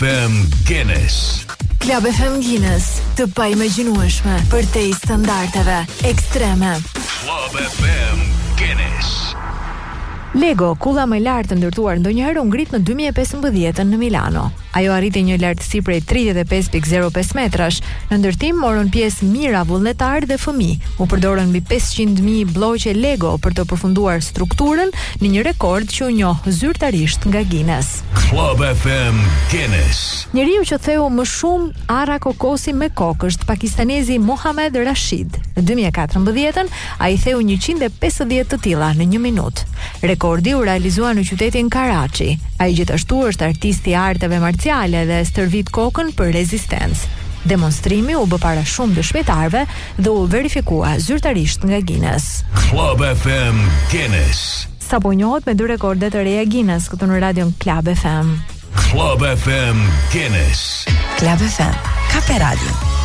FM Guinness. Club FM Guinness, të paimagjinueshme për te i standardeve ekstreme. Club FM Guinness. Lego, kulla më e lartë ndërtuar ndonjëherë u ngrit në 2015 në Milano. Ajo arriti një lartësi prej 35.05 metrash. Në ndërtim morën pjesë mijëra vullnetarë dhe fëmijë. U përdorën mbi 500.000 bloqe Lego për të përfunduar strukturën në një rekord që u njoh zyrtarisht nga Guinness. Club FM Guinness. Njeriu që theu më shumë arra kokosi me kokë është pakistanezi Mohamed Rashid. Në 2014 ai theu 150 të tilla në 1 minutë. Rekordi u realizua në qytetin Karachi. Ai gjithashtu është artisti i arteve marciale dhe stërvit kokën për rezistencë. Demonstrimi u bë para shumë dëshmitarëve dhe u verifikua zyrtarisht nga Guinness. Club FM Guinness. Sapo njohet me 2 rekorde të reja Guinness këtu në radion Club FM. Club FM Guinness. Club FM, Kafe Radio.